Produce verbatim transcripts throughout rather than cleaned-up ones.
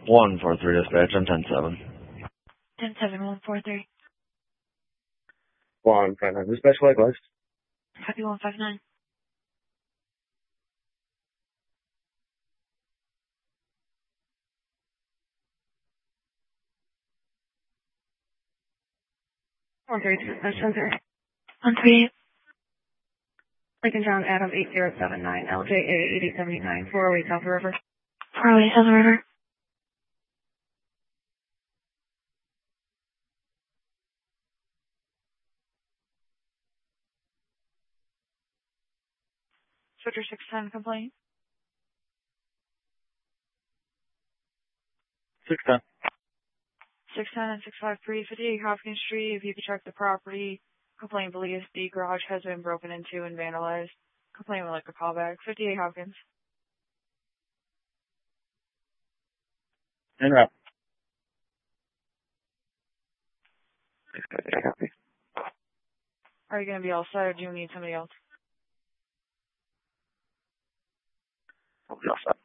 one four three dispatch on ten seven. ten seven, one four three. one five nine dispatch likewise. Copy one five nine. one three two, that's one three. one three eight. Lincoln John Adam eight zero seven nine, L J A eight eight seven eight nine, four oh eight South River. four oh eight South River. Switcher six ten complaint. six ten. six ten and six five three, fifty-eight Hopkins Street. If you could check the property, complaint believes the garage has been broken into and vandalized. Complaint would like a callback. fifty-eight Hopkins. En route. Copy. Are you going to be all set, or do you need somebody else? I'll be all set.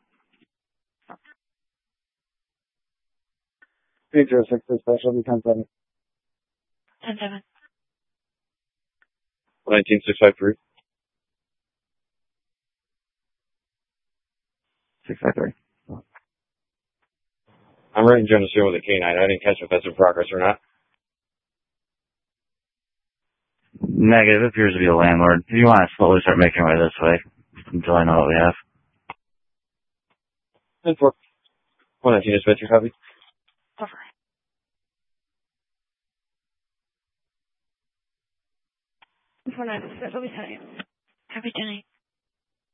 eight zero six dispatch, I'll be ten seven. ten seven. nineteen six five three. six five three. I'm right in Geneseo with a K nine. I didn't catch if that's in progress or not. Negative. It appears to be a landlord. If you want to slowly start making your way this way until I know what we have. ten four. one nineteen dispatch, your copy. Over. one nine, dispatch, I'll be ten eight. Copy ten eight.